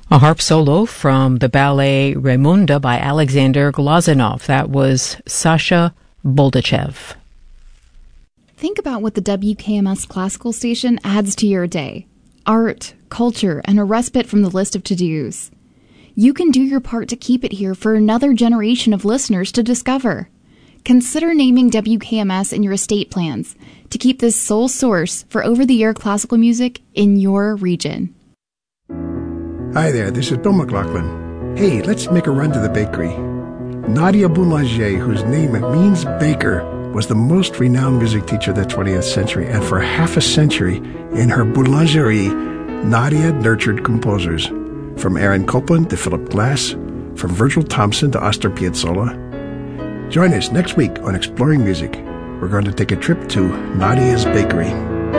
A harp solo from the ballet Raimunda by Alexander Glazunov. That was Sasha Boldachev. Think about what the WKMS classical station adds to your day. Art, culture, and a respite from the list of to-dos. You can do your part to keep it here for another generation of listeners to discover. Consider naming WKMS in your estate plans to keep this sole source for over-the-air classical music in your region. Hi there, this is Bill McLaughlin. Hey, let's make a run to the bakery. Nadia Boulanger, whose name means baker, was the most renowned music teacher of the 20th century, and for half a century, in her boulangerie, Nadia nurtured composers. From Aaron Copland to Philip Glass, from Virgil Thompson to Astor Piazzolla. Join us next week on Exploring Music. We're going to take a trip to Nadia's Bakery.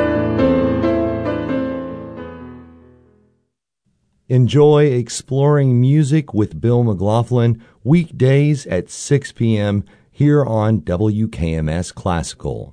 Enjoy Exploring Music with Bill McLaughlin weekdays at 6 p.m. here on WKMS Classical.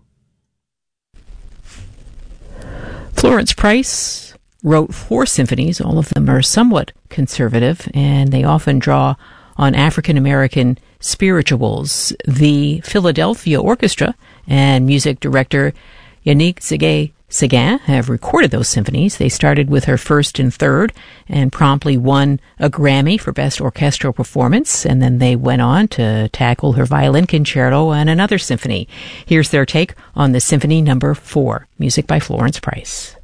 Florence Price wrote 4 symphonies. All of them are somewhat conservative, and they often draw on African-American spirituals. The Philadelphia Orchestra and music director Yannick Seguin have recorded those symphonies. They started with her first and third and promptly won a Grammy for Best Orchestral Performance, and then they went on to tackle her violin concerto and another symphony. Here's their take on the Symphony No. 4, music by Florence Price.